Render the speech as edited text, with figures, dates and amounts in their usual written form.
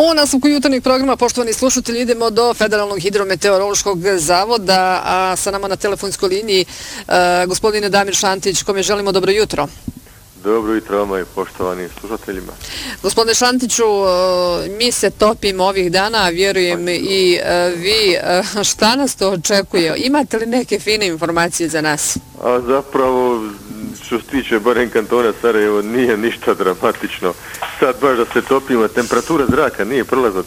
U nastavku jutarnjeg programa, poštovani slušatelji, idemo do Federalnog hidrometeorološkog zavoda, a sa nama na telefonskoj liniji gospodine Damir Šantić, kome želimo dobro jutro. Dobro jutro vama i poštovanim slušateljima. Gospodine Šantiću, mi se topimo ovih dana, a vjerujem i vi. Šta nas to očekuje? Imate li neke fine informacije za nas? A zapravo, što se tiče barem kantona Sarajevo, nije ništa dramatično. Sad baš da se topimo, temperatura zraka nije prelazna